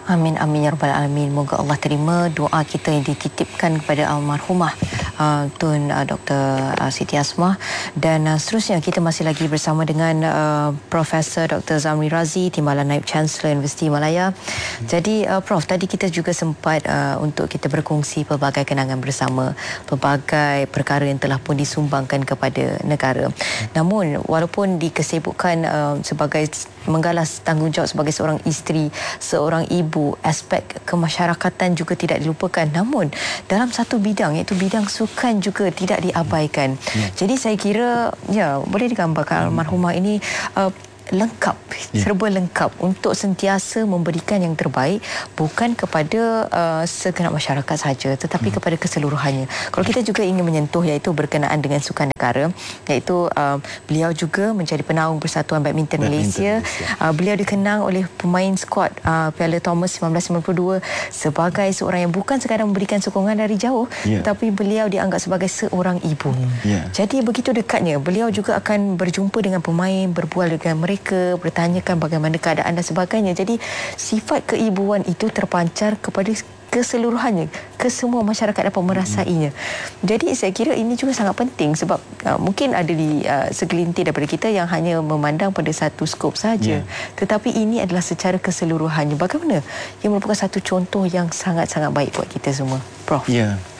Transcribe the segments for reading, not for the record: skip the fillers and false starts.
Amin, amin ya rabbal alamin. Moga Allah terima doa kita yang dititipkan kepada almarhumah Tun Dr. Siti Asmah. Dan seterusnya kita masih lagi bersama dengan Profesor Dr. Zamri Razi, Timbalan Naib Chancellor Universiti Malaya. Jadi Prof, tadi kita juga sempat untuk kita berkongsi pelbagai kenangan bersama, pelbagai perkara yang telah pun disumbangkan kepada negara. Namun walaupun dikesibukkan sebagai menggalas tanggungjawab sebagai seorang isteri, seorang ibu, aspek kemasyarakatan juga tidak dilupakan. Namun dalam satu bidang, iaitu bidang sukan juga tidak diabaikan. Jadi saya kira boleh digambarkan almarhumah ini lengkap, serba lengkap untuk sentiasa memberikan yang terbaik, bukan kepada segenap masyarakat saja, tetapi kepada keseluruhannya. Kalau kita juga ingin menyentuh iaitu berkenaan dengan sukan negara, iaitu beliau juga menjadi penaung Persatuan Badminton Malaysia. Beliau dikenang oleh pemain skuad Piala Thomas 1992 sebagai seorang yang bukan sekadar memberikan sokongan dari jauh, tetapi beliau dianggap sebagai seorang ibu. Jadi begitu dekatnya, beliau juga akan berjumpa dengan pemain, berbual dengan mereka, bertanyakan bagaimana keadaan dan sebagainya. Jadi sifat keibuan itu terpancar kepada keseluruhannya, ke semua masyarakat dapat merasainya. Jadi saya kira ini juga sangat penting sebab mungkin ada di segelintir daripada kita yang hanya memandang pada satu skop saja, tetapi ini adalah secara keseluruhannya. Bagaimana? Ia merupakan satu contoh yang sangat-sangat baik buat kita semua, Prof.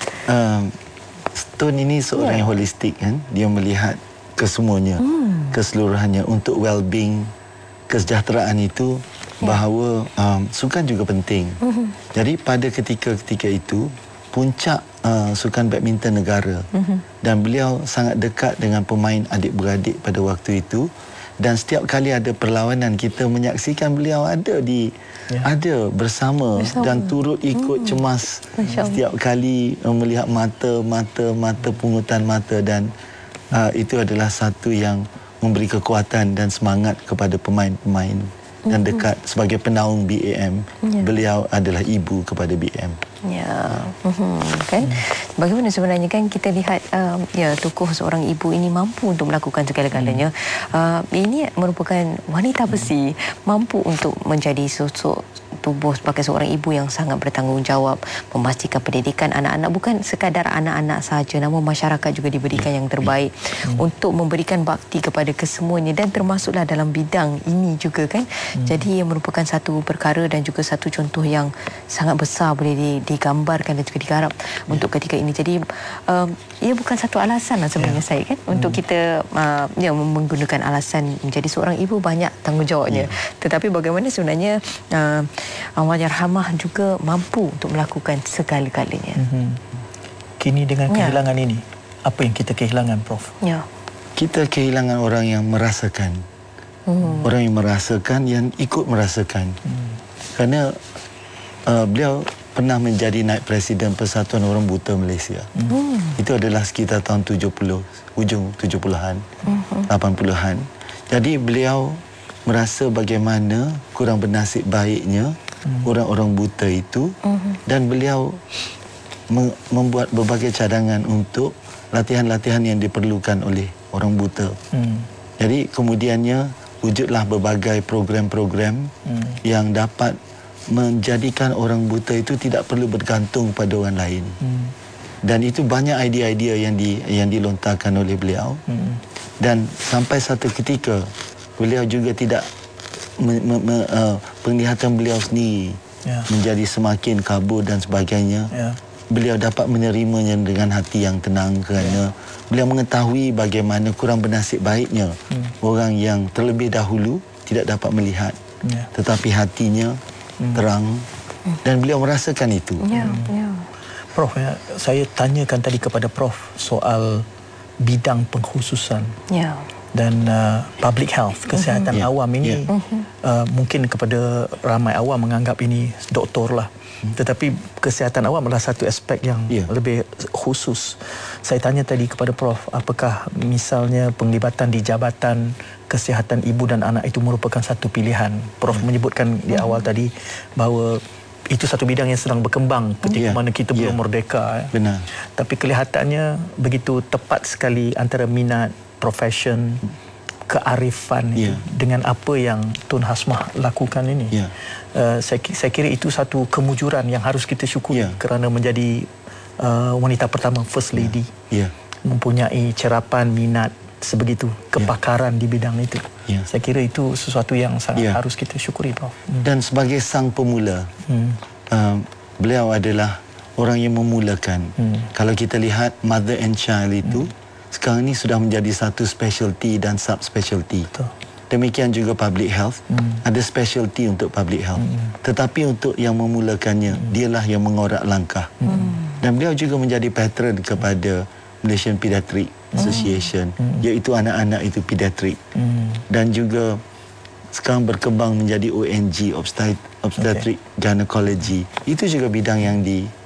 Tun ini seorang yang holistik, kan? Dia melihat kesemuanya, keseluruhannya untuk well-being, kesejahteraan itu, bahawa sukan juga penting. Jadi pada ketika itu, puncak sukan badminton negara, dan beliau sangat dekat dengan pemain adik-beradik pada waktu itu, dan setiap kali ada perlawanan kita menyaksikan beliau ada bersama dan turut ikut cemas setiap kali melihat mata pungutan mata, dan itu adalah satu yang memberi kekuatan dan semangat kepada pemain-pemain dan dekat sebagai penaung BAM. Beliau adalah ibu kepada BAM. Kan? Bagaimana sebenarnya kan kita lihat tokoh seorang ibu ini mampu untuk melakukan segala-galanya. Ini merupakan wanita besi, mampu untuk menjadi sosok tubuh sebagai seorang ibu yang sangat bertanggungjawab, memastikan pendidikan anak-anak bukan sekadar anak-anak sahaja, namun masyarakat juga diberikan yang terbaik untuk memberikan bakti kepada kesemuanya, dan termasuklah dalam bidang ini juga, kan. Jadi ia merupakan satu perkara dan juga satu contoh yang sangat besar boleh digambarkan dan juga digarap untuk ketika ini. Jadi ia bukan satu alasan lah sebenarnya saya, kan, untuk kita menggunakan alasan menjadi seorang ibu banyak tanggungjawabnya, tetapi bagaimana sebenarnya Allahyarhamah juga mampu untuk melakukan segala-galanya. Kini dengan kehilangan ini, apa yang kita kehilangan, Prof? Kita kehilangan orang yang merasakan. Orang yang merasakan, yang ikut merasakan. Kerana beliau pernah menjadi naib presiden Persatuan Orang Buta Malaysia. Itu adalah sekitar tahun 70, hujung 70-an, 80-an. Jadi beliau merasa bagaimana kurang bernasib baiknya orang-orang buta itu, dan beliau membuat berbagai cadangan untuk latihan-latihan yang diperlukan oleh orang buta. Jadi kemudiannya wujudlah berbagai program-program yang dapat menjadikan orang buta itu tidak perlu bergantung pada orang lain. Dan itu banyak idea-idea yang dilontarkan oleh beliau. Dan sampai satu ketika beliau juga tidak penglihatan beliau sendiri menjadi semakin kabur dan sebagainya. Beliau dapat menerimanya dengan hati yang tenang kerana beliau mengetahui bagaimana kurang bernasib baiknya orang yang terlebih dahulu tidak dapat melihat, tetapi hatinya terang, dan beliau merasakan itu. Prof, saya tanyakan tadi kepada Prof soal bidang pengkhususan dan public health, kesihatan awam ini. Mungkin kepada ramai awam menganggap ini doktor lah, tetapi kesihatan awam adalah satu aspek yang lebih khusus. Saya tanya tadi kepada Prof, apakah misalnya penglibatan di Jabatan Kesihatan Ibu dan Anak itu merupakan satu pilihan? Prof menyebutkan di awal tadi bahawa itu satu bidang yang sedang berkembang ketika mana kita belum merdeka. Benar. Tapi kelihatannya begitu tepat sekali antara minat, profession, kearifan itu dengan apa yang Tun Hasmah lakukan ini. Saya kira itu satu kemujuran yang harus kita syukuri kerana menjadi wanita pertama First Lady. Mempunyai cerapan, minat sebegitu, kepakaran di bidang itu. Saya kira itu sesuatu yang sangat harus kita syukuri, Prof. Dan sebagai sang pemula, beliau adalah orang yang memulakan. Kalau kita lihat mother and child itu, sekarang ini sudah menjadi satu specialty dan subspecialty. Demikian juga public health, ada specialty untuk public health. Tetapi untuk yang memulakannya, dialah yang mengorak langkah. Dan beliau juga menjadi patron kepada Malaysian Pediatric Association, iaitu anak-anak itu pediatrik. Dan juga sekarang berkembang menjadi ONG, Obstetric Gynecology. Itu juga bidang yang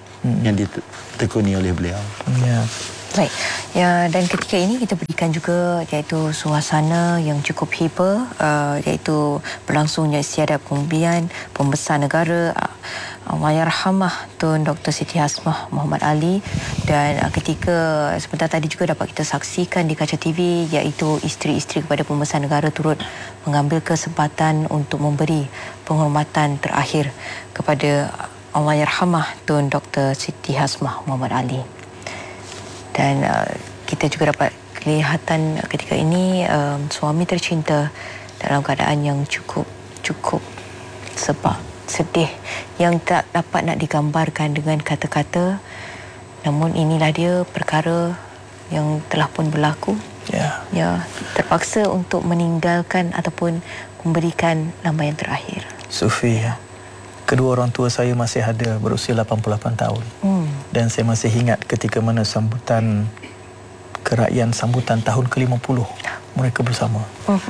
ditekuni oleh beliau. Baik. Ya, dan ketika ini kita berikan juga iaitu suasana yang cukup hibur, iaitu berlangsungnya istiadat pemberian pembesar negara Allahyarhamah Tun Dr. Siti Hasmah Muhammad Ali. Dan ketika sebentar tadi juga dapat kita saksikan di kaca TV, iaitu isteri-isteri kepada pembesar negara turut mengambil kesempatan untuk memberi penghormatan terakhir kepada Allahyarhamah Tun Dr. Siti Hasmah Muhammad Ali. Dan kita juga dapat kelihatan ketika ini suami tercinta dalam keadaan yang cukup sebab sedih yang tak dapat nak digambarkan dengan kata-kata. Namun inilah dia perkara yang telah pun berlaku. Terpaksa untuk meninggalkan ataupun memberikan nama yang terakhir. Sufi, kedua orang tua saya masih ada, berusia 88 tahun. Dan saya masih ingat ketika mana sambutan kerakyaan, sambutan tahun ke-50 mereka bersama.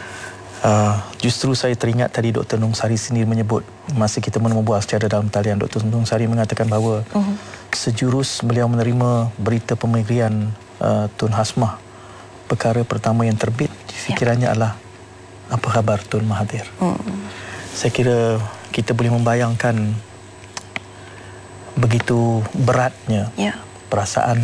Justru saya teringat tadi Dr. Nung Sari sendiri menyebut, masa kita membual secara dalam talian, Dr. Nung Sari mengatakan bahawa sejurus beliau menerima berita pemegrian Tun Hasmah, perkara pertama yang terbit di fikirannya adalah apa khabar Tun Mahathir. Saya kira kita boleh membayangkan begitu beratnya perasaan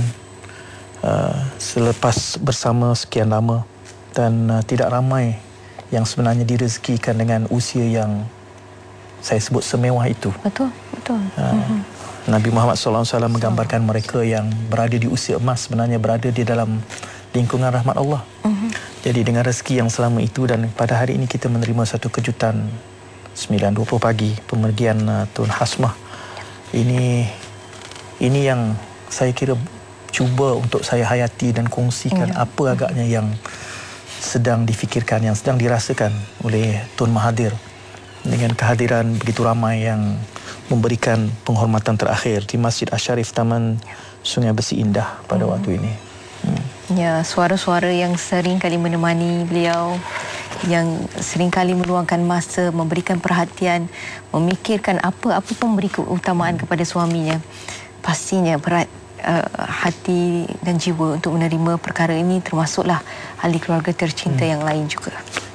selepas bersama sekian lama, dan tidak ramai yang sebenarnya direzekikan dengan usia yang saya sebut semewah itu. Betul. Nabi Muhammad SAW menggambarkan mereka yang berada di usia emas sebenarnya berada di dalam lingkungan rahmat Allah. Jadi dengan rezeki yang selama itu, dan pada hari ini kita menerima satu kejutan 9.20 pagi pemergian Tun Hasmah. Ini yang saya kira cuba untuk saya hayati dan kongsikan apa agaknya yang sedang difikirkan, yang sedang dirasakan oleh Tun Mahathir dengan kehadiran begitu ramai yang memberikan penghormatan terakhir di Masjid Asy-Syarif Taman Sungai Besi Indah pada waktu ini. Ya, suara-suara yang sering kali menemani beliau, yang sering kali meluangkan masa, memberikan perhatian, memikirkan apa pun memberi keutamaan kepada suaminya. Pastinya berat hati dan jiwa untuk menerima perkara ini, termasuklah ahli keluarga tercinta yang lain juga.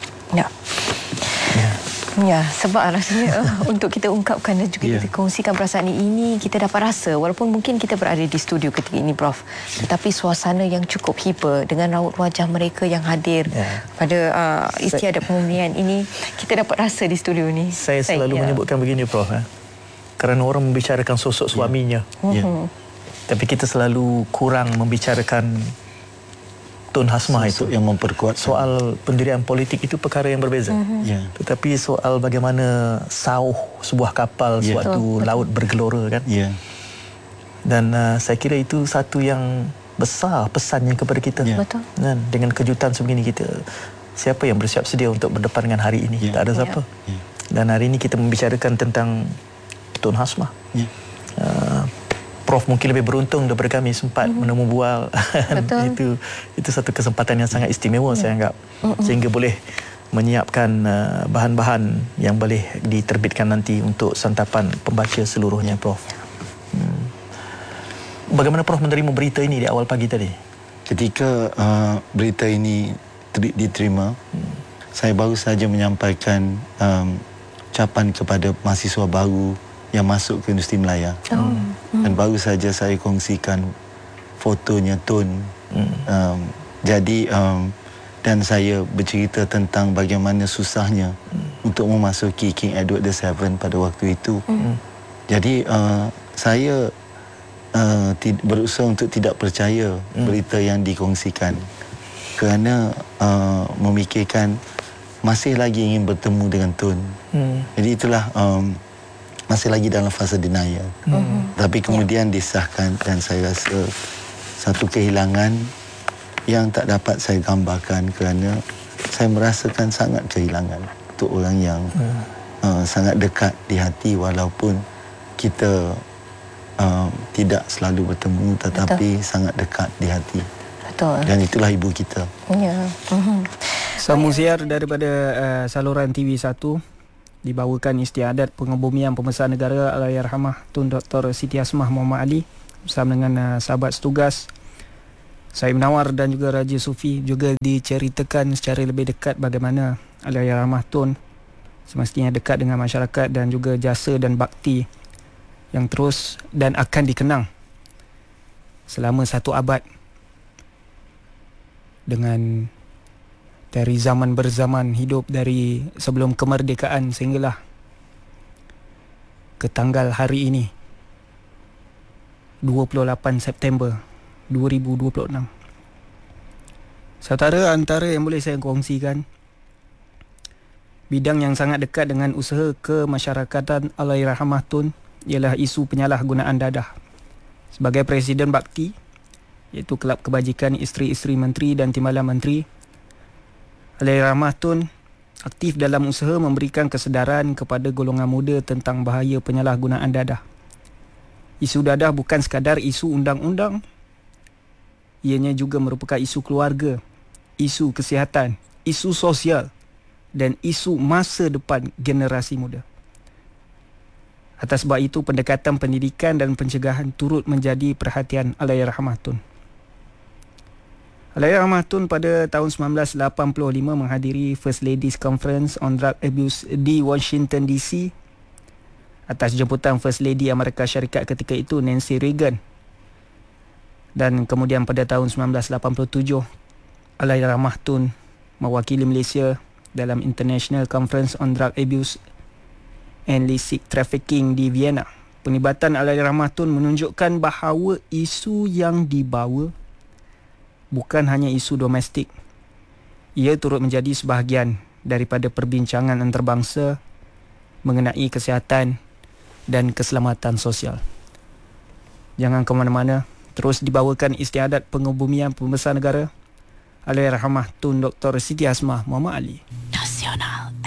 Ya, sebab rasanya untuk kita ungkapkan dan juga kita kongsikan perasaan ini, kita dapat rasa walaupun mungkin kita berada di studio ketika ini, Prof, tetapi suasana yang cukup hibur dengan raut wajah mereka yang hadir pada istiadat pemberian ini, kita dapat rasa di studio ini. Saya selalu menyebutkan begini, Prof, kerana orang membicarakan sosok suaminya, tapi kita selalu kurang membicarakan Tun Hasmah itu yang memperkuat. Soal pendirian politik itu perkara yang berbeza. Tetapi soal bagaimana sauh sebuah kapal sewaktu laut bergelora, kan? Dan saya kira itu satu yang besar pesannya kepada kita. Dan dengan kejutan sebegini, kita siapa yang bersiap sedia untuk berdepan dengan hari ini? Tak ada siapa. Dan hari ini kita membicarakan tentang Tun Hasmah. Prof mungkin lebih beruntung daripada kami sempat menemu bual. Itu satu kesempatan yang sangat istimewa, saya anggap, sehingga boleh menyiapkan bahan-bahan yang boleh diterbitkan nanti untuk santapan pembaca seluruhnya, Prof. Bagaimana Prof menerima berita ini di awal pagi tadi? Ketika berita ini diterima, saya baru saja menyampaikan ucapan kepada mahasiswa baru yang masuk ke industri Melaya. Dan baru saja saya kongsikan fotonya Tun. Jadi dan saya bercerita tentang bagaimana susahnya untuk memasuki King Edward VII pada waktu itu. Jadi saya berusaha untuk tidak percaya berita yang dikongsikan, kerana memikirkan masih lagi ingin bertemu dengan Tun. Jadi itulah masih lagi dalam fasa denial. Tapi kemudian disahkan, dan saya rasa satu kehilangan yang tak dapat saya gambarkan, kerana saya merasakan sangat kehilangan untuk orang yang sangat dekat di hati, walaupun kita tidak selalu bertemu, tetapi sangat dekat di hati. Betul. Dan itulah ibu kita. Ya. Sambung siar daripada saluran TV1 dibawakan istiadat pengebumian Pembesar Negara Allahyarhamah Tun Dr. Siti Hasmah Muhammad Ali bersama dengan sahabat setugas Syed Nawar dan juga Raja Sufi. Juga diceritakan secara lebih dekat bagaimana Allahyarhamah Tun semestinya dekat dengan masyarakat dan juga jasa dan bakti yang terus dan akan dikenang selama 1 abad, dengan dari zaman berzaman hidup dari sebelum kemerdekaan sehinggalah ke tanggal hari ini 28 September 2026. Saudara, antara yang boleh saya kongsikan bidang yang sangat dekat dengan usaha kemasyarakatan Allahyarhamah Tun ialah isu penyalahgunaan dadah. Sebagai Presiden Bakti, iaitu Kelab Kebajikan Isteri-Isteri Menteri dan Timbalan Menteri, Allahyarhamah Tun aktif dalam usaha memberikan kesedaran kepada golongan muda tentang bahaya penyalahgunaan dadah. Isu dadah bukan sekadar isu undang-undang, ianya juga merupakan isu keluarga, isu kesihatan, isu sosial dan isu masa depan generasi muda. Atas sebab itu, pendekatan pendidikan dan pencegahan turut menjadi perhatian Allahyarhamah Tun. Allahyarhamah Tun pada tahun 1985 menghadiri First Ladies Conference on Drug Abuse di Washington DC atas jemputan First Lady Amerika Syarikat ketika itu, Nancy Reagan. Dan kemudian pada tahun 1987, Allahyarhamah Tun mewakili Malaysia dalam International Conference on Drug Abuse and Illicit Trafficking di Vienna. Penglibatan Allahyarhamah Tun menunjukkan bahawa isu yang dibawa bukan hanya isu domestik. Ia turut menjadi sebahagian daripada perbincangan antarabangsa mengenai kesihatan dan keselamatan sosial. Jangan ke mana-mana, terus dibawakan istiadat pengebumian Pembesar Negara Allahyarhamah Tun Dr. Siti Hasmah Muhammad Ali. Nasional.